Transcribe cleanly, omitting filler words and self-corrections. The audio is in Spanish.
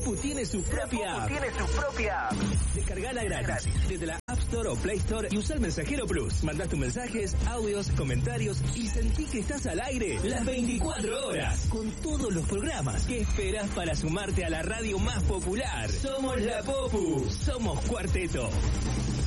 Popu tiene su propia app. Descargala gratis desde la App Store o Play Store y usa el Mensajero Plus. Mandás tus mensajes, audios, comentarios y sentí que estás al aire las 24 horas con todos los programas. ¿Qué esperás para sumarte a la radio más popular? Somos la Popu, somos Cuarteto.